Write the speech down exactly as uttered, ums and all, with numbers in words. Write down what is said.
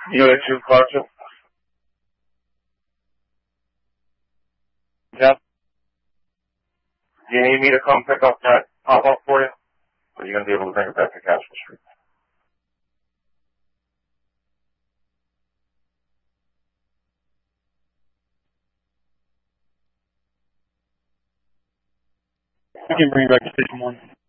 Unit two, Clarkson. Jeff, do you need me to come pick up that pop-up for you? Or are you going to be able to bring it back to Castle Street? I can bring it back to Station one.